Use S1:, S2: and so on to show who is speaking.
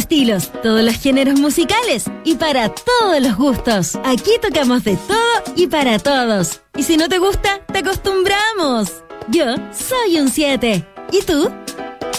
S1: estilos, todos los géneros musicales y para todos los gustos. Aquí tocamos de todo y para todos. Y si no te gusta, te acostumbramos. Yo soy un 7. ¿Y tú?